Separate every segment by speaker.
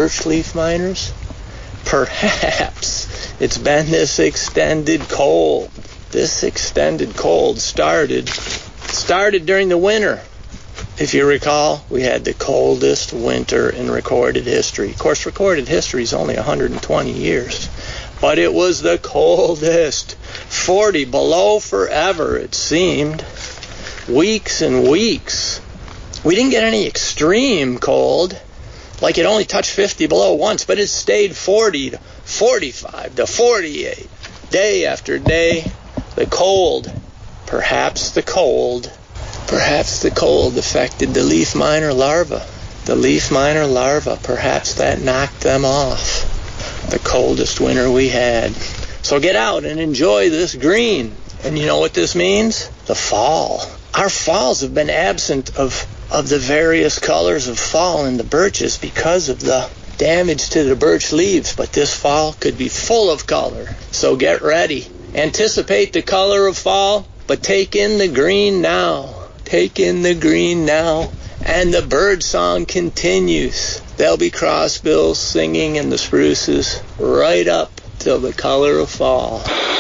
Speaker 1: birch leaf miners? Perhaps it's been this extended cold. This extended cold started during the winter. If you recall, we had the coldest winter in recorded history. Of course, recorded history is only 120 years. But it was the coldest. 40 below forever, it seemed. Weeks and weeks. We didn't get any extreme cold. Like it only touched 50 below once, but it stayed 40 to 45 to 48. Day after day, the cold. Perhaps the cold affected the leaf miner larvae. The leaf miner larvae, perhaps that knocked them off. The coldest winter we had. So get out and enjoy this green. And you know what this means? The fall. Our falls have been absent of the various colors of fall in the birches because of the damage to the birch leaves. But this fall could be full of color. So get ready. Anticipate the color of fall, but take in the green now. Take in the green now. And the bird song continues. There'll be crossbills singing in the spruces right up till the color of fall.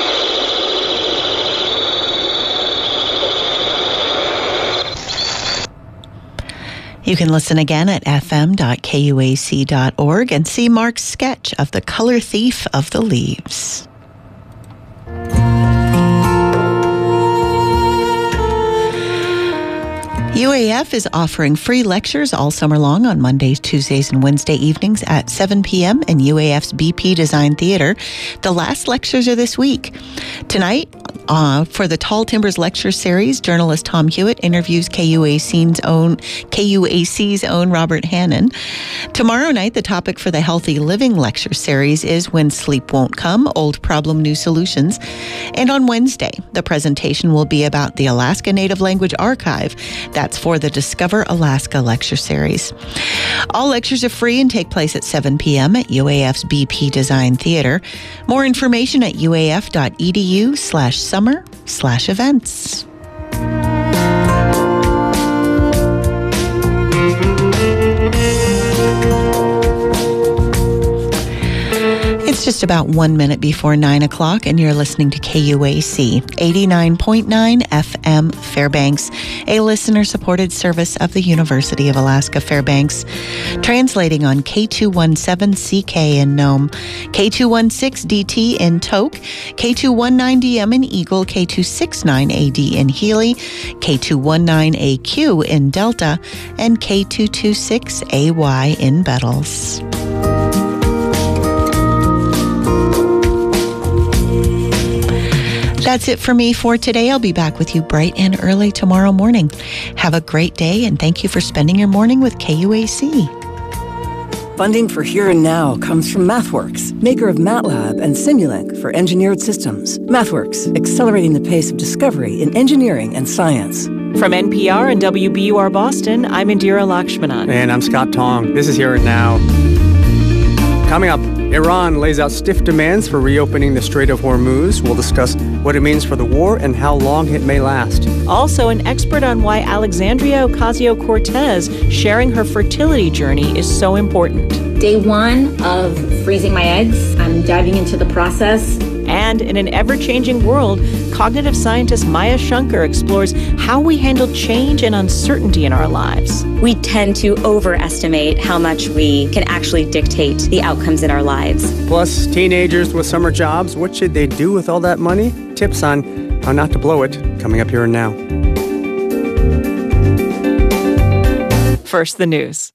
Speaker 2: You can listen again at fm.kuac.org and see Mark's sketch of the color thief of the leaves. UAF is offering free lectures all summer long on Mondays, Tuesdays, and Wednesday evenings at 7 p.m. in UAF's BP Design Theater. The last lectures are this week. Tonight, for the Tall Timbers Lecture Series, journalist Tom Hewitt interviews KUAC's own Robert Hannon. Tomorrow night, the topic for the Healthy Living Lecture Series is When Sleep Won't Come, Old Problem, New Solutions. And on Wednesday, the presentation will be about the Alaska Native Language Archive. That's for the Discover Alaska Lecture Series. All lectures are free and take place at 7 p.m. at UAF's BP Design Theater. More information at uaf.edu/summer/events. It's just about 1 minute before 9 o'clock, and you're listening to KUAC 89.9 FM Fairbanks, a listener-supported service of the University of Alaska Fairbanks, translating on K217CK in Nome, K216DT in Tok, K219DM in Eagle, K269AD in Healy, K219AQ in Delta, and K226AY in Bettles. That's it for me for today. I'll be back with you bright and early tomorrow morning. Have a great day, and thank you for spending your morning with KUAC.
Speaker 3: Funding for Here and Now comes from MathWorks, maker of MATLAB and Simulink for engineered systems. MathWorks, accelerating the pace of discovery in engineering and science.
Speaker 4: From NPR and WBUR Boston, I'm Indira Lakshmanan.
Speaker 5: And I'm Scott Tong. This is Here and Now. Coming up, Iran lays out stiff demands for reopening the Strait of Hormuz. We'll discuss what it means for the war and how long it may last.
Speaker 4: Also, an expert on why Alexandria Ocasio-Cortez sharing her fertility journey is so important.
Speaker 6: Day one of freezing my eggs, I'm diving into the process.
Speaker 4: And in an ever-changing world, cognitive scientist Maya Shankar explores how we handle change and uncertainty in our lives.
Speaker 6: We tend to overestimate how much we can actually dictate the outcomes in our lives.
Speaker 5: Plus, teenagers with summer jobs, what should they do with all that money? Tips on how not to blow it, coming up Here and Now.
Speaker 4: First, the news.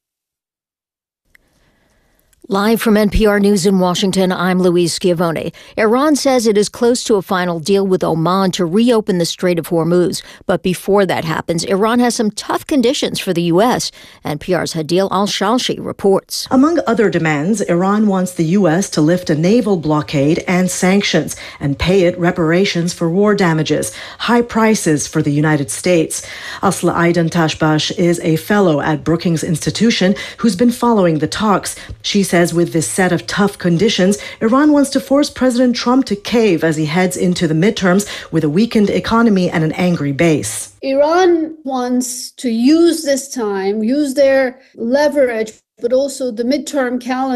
Speaker 7: Live from NPR News in Washington, I'm Louise Schiavone. Iran says it is close to a final deal with Oman to reopen the Strait of Hormuz. But before that happens, Iran has some tough conditions for the U.S. NPR's Hadil Al-Shalshi reports.
Speaker 8: Among other demands, Iran wants the U.S. to lift a naval blockade and sanctions and pay it reparations for war damages, high prices for the United States. Asla Aidan Tashbash is a fellow at Brookings Institution who's been following the talks. She says with this set of tough conditions, Iran wants to force President Trump to cave as he heads into the midterms with a weakened economy and an angry base.
Speaker 9: Iran wants to use this time, use their leverage, but also the midterm calendar